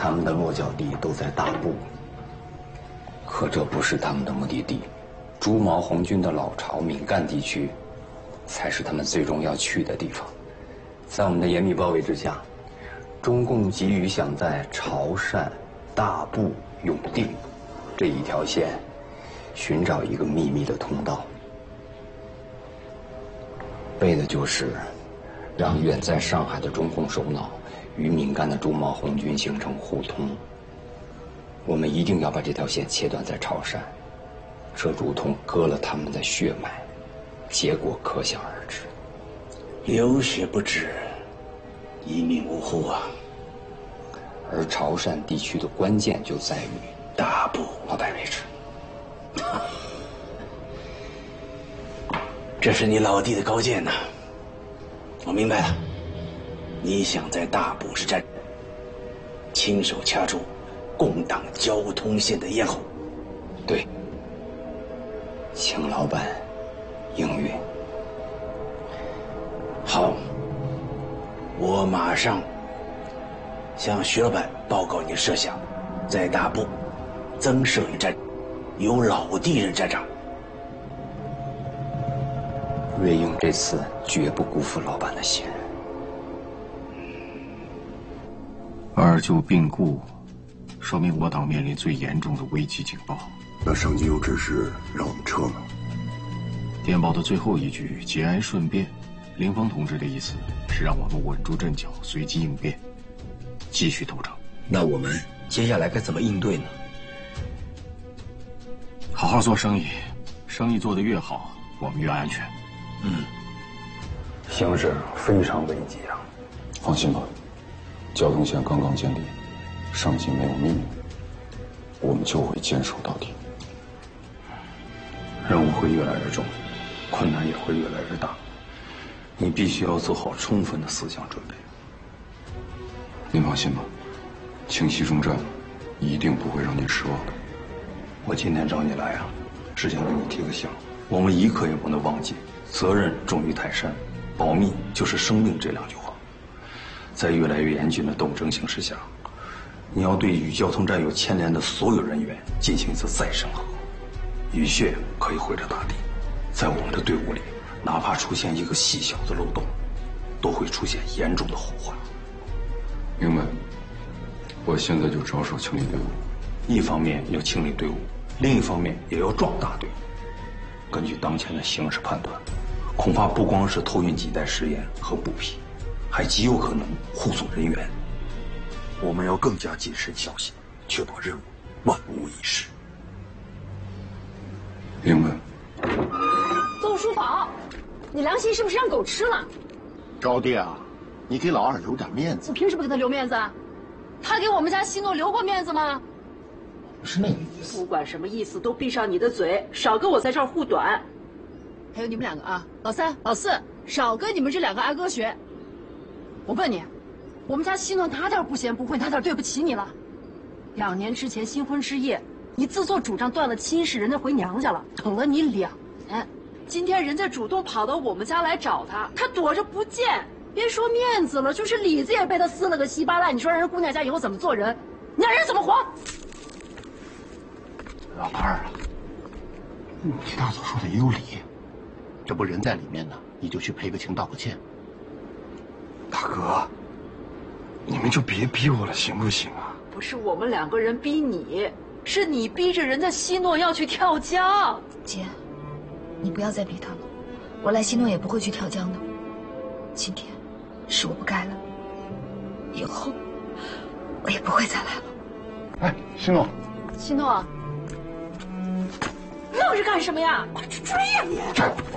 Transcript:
他们的落脚地都在大部，可这不是他们的目的地。朱毛红军的老巢闽赣地区，才是他们最终要去的地方。在我们的严密包围之下，中共急于想在潮汕、大部、永定这一条线寻找一个秘密的通道，为的就是让远在上海的中共首脑与闽赣的朱毛红军形成互通。我们一定要把这条线切断在潮汕，这如同割了他们的血脉，结果可想而知。 流血不止，一命呜呼啊！ 而潮汕地区的关键就在于大部。 老白没事。 这是你老弟的高见呐！我明白了，你想在大部之战亲手掐住共党交通线的咽喉。 对，请老板应允。 好，我马上向徐老板报告你的设想，在大部增设一站，由老弟任站长。 瑞英这次绝不辜负老板的信任。 二舅病故，说明我党面临最严重的危机警报。 那上级有指示让我们撤吗？ 电报的最后一句“节哀顺变”，林峰同志的意思是让我们稳住阵脚，随机应变，继续斗争。 那我们接下来该怎么应对呢？ 好好做生意，生意做得越好，我们越安全。 形势非常危急啊！ 放心吧，交通线刚刚建立，上级没有命令，我们就会坚守到底。 任务会越来越重，困难也会越来越大，你必须要做好充分的思想准备。 您放心吧，清溪中战一定不会让您失望的。 我今天找你来啊，是想给你提个醒，我们一刻也不能忘记责任重于泰山，保密就是生命这两句话。在越来越严峻的斗争形势下，你要对与交通站有牵连的所有人员进行一次再审核。雨血可以毁了大地，在我们的队伍里，哪怕出现一个细小的漏洞，都会出现严重的后患。 明白。我现在就着手清理队伍。 一方面要清理队伍，另一方面也要壮大队伍。根据当前的形势判断，恐怕不光是偷运几袋食盐和布匹，还极有可能护送人员。我们要更加谨慎小心，确保任务万无一失。 明白。 邹书宝，你良心是不是让狗吃了？ 招弟啊，你给老二留点面子。 我凭什么给他留面子啊？他给我们家西诺留过面子吗？ 不是那个意思。 不管什么意思，都闭上你的嘴，少跟我在这儿护短。还有你们两个啊，老三、老四，少跟你们这两个阿哥学。我问你，我们家西诺哪点不贤不惠，哪点对不起你了？2年之前新婚之夜，你自作主张断了亲事，人家回娘家了，等了你2年。今天人家主动跑到我们家来找他，他躲着不见，别说面子了，就是里子也被他撕了个稀巴烂。你说让人姑娘家以后怎么做人？你让人怎么活？ 老二啊，你大嫂说的也有理，这不人在里面呢，你就去赔个情道个歉。 大哥，你们就别逼我了，行不行啊？ 不是我们2个人逼你，是你逼着人家西诺要去跳江。 姐，你不要再逼他了，我来西诺也不会去跳江的。今天是我不该了，以后我也不会再来了。 哎，西诺， 西诺，闹着干什么呀？快去追呀你！